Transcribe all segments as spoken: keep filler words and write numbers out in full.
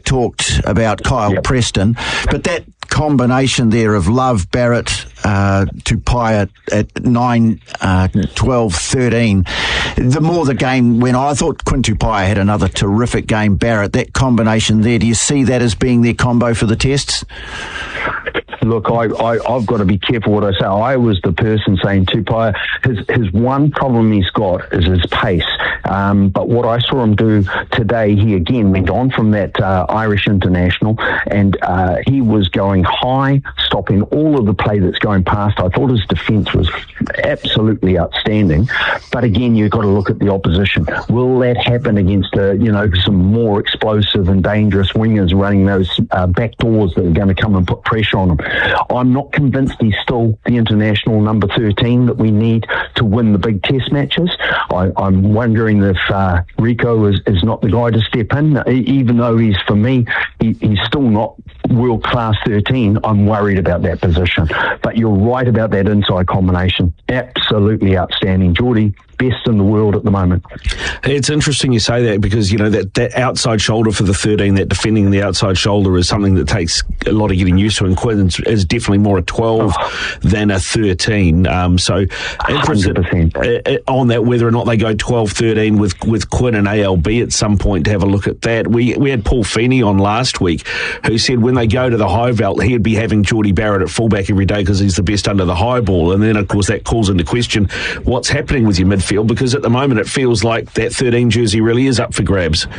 talked about Kyle yep. Preston, but that combination there of Love, Barrett, uh, Tupai at, at nine, uh, twelve, thirteen, the more the game went on, I thought Quinn Tupai had another terrific game. Barrett, that combination there, do you see that as being their combo for the tests? Look, I, I, I've got to be careful what I say. I was the person saying Tupai, his, his one problem he's got is his pace. Um, but what I saw him do today, he again went on from that uh, Irish international, and uh, he was going high, stopping all of the play that's going past. I thought his defence was absolutely outstanding. But again, you've got to look at the opposition. Will that happen against uh, you know some more explosive and dangerous wingers running those uh, back doors that are going to come and put pressure on him? I'm not convinced he's still the international number thirteen that we need to win the big test matches. I, I'm wondering if uh, Rico is, is not the guy to step in, even though he's, for me, he, he's still not world-class thirteen. I'm worried about that position. But you're right about that inside combination. Absolutely outstanding. Geordie, best in the world at the moment. It's interesting you say that, because, you know, that, that outside shoulder for the thirteen, that defending the outside shoulder is something that takes a lot of getting used to, and Quinn is definitely more a twelve oh. than a thirteen. Um, so interested on that, whether or not they go twelve thirteen with, with Quinn and A L B at some point, to have a look at that. We we had Paul Feeney on last week, who said when they go to the high veld, he'd be having Geordie Barrett at fullback every day because he's the best under the high ball. And then, of course, that calls into question what's happening with your midfield, because at the moment it feels like that thirteen jersey really is up for grabs.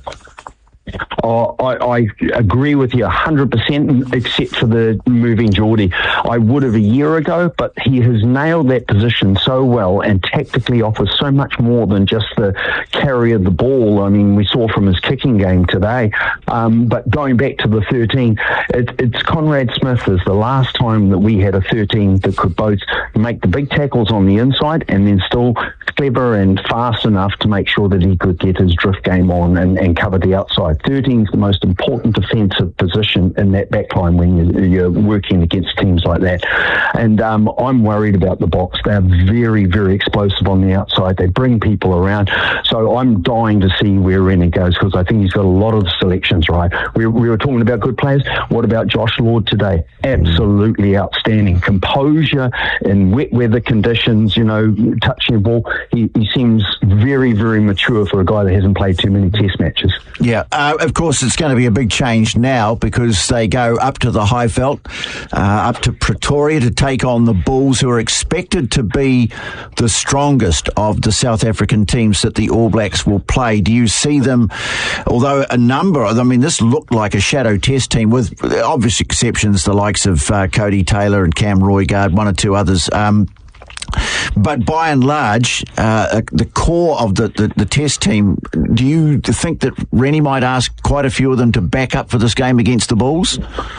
Oh, I, I agree with you one hundred percent, except for the moving Geordie. I would have a year ago, but he has nailed that position so well and tactically offers so much more than just the carry of the ball. I mean, we saw from his kicking game today. Um, but going back to the thirteen, it, it's Conrad Smith is the last time that we had a thirteen that could both make the big tackles on the inside and then still clever and fast enough to make sure that he could get his drift game on and, and cover the outside. thirteen is the most important defensive position in that backline when you're, you're working against teams like that. And um, I'm worried about the box. They're very, very explosive on the outside. They bring people around. So I'm dying to see where Rennie goes, because I think he's got a lot of selections right. We, we were talking about good players. What about Josh Lord today? Absolutely outstanding. Composure in wet weather conditions, you know, touching the ball. He, he seems very, very mature for a guy that hasn't played too many test matches. Yeah, uh, of course it's going to be a big change now, because they go up to the Highveld, uh, up to Pretoria to take on the Bulls, who are expected to be the strongest of the South African teams that the All Blacks will play. Do you see them, although a number of them, I mean, this looked like a shadow test team with obvious exceptions, the likes of uh, Cody Taylor and Cam Roigard, one or two others, um, but by and large, uh, the core of the, the, the test team, do you think that Rennie might ask quite a few of them to back up for this game against the Bulls?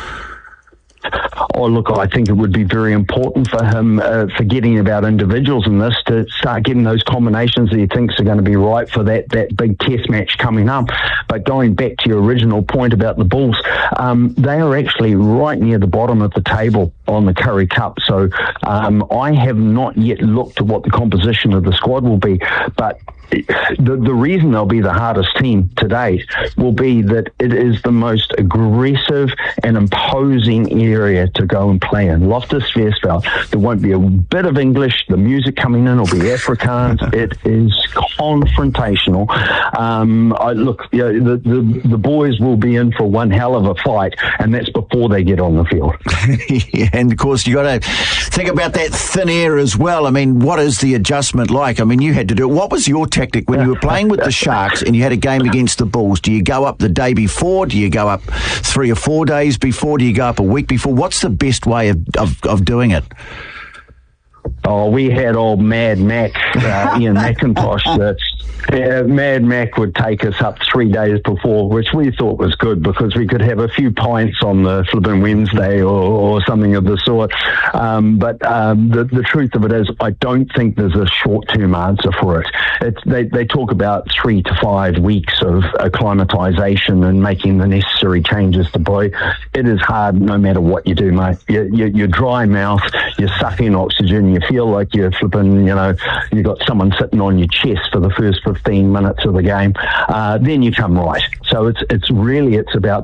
Oh, look, I think it would be very important for him, uh, forgetting about individuals in this, to start getting those combinations that he thinks are going to be right for that, that big test match coming up. But going back to your original point about the Bulls, um, they are actually right near the bottom of the table on the Currie Cup. So um, I have not yet looked at what the composition of the squad will be, but The, the reason they'll be the hardest team to date will be that it is the most aggressive and imposing area to go and play in. Loftus Versfeld, there won't be a bit of English. The music coming in will be Afrikaans. It is confrontational. Um, I, look, you know, the, the, the boys will be in for one hell of a fight, and that's before they get on the field. Yeah, and of course, you got to think about that thin air as well. I mean, what is the adjustment like? I mean, you had to do it. What was your tactic when you were playing with the Sharks and you had a game against the Bulls? Do you go up the day before? Do you go up three or four days before? Do you go up a week before? What's the best way of, of, of doing it? Oh, we had old Mad Mac, uh, Ian McIntosh, that's Uh, Mad Mac would take us up three days before, which we thought was good because we could have a few pints on the flipping Wednesday or, or something of the sort. Um, but um, the, the truth of it is, I don't think there's a short-term answer for it. It's, they, they talk about three to five weeks of acclimatization and making the necessary changes to play. It is hard no matter what you do, mate. You, you, you're dry mouth, you're sucking oxygen, you feel like you're flipping, you know, you've got someone sitting on your chest for the first fifteen minutes of the game, uh, then you come right. So it's it's really it's about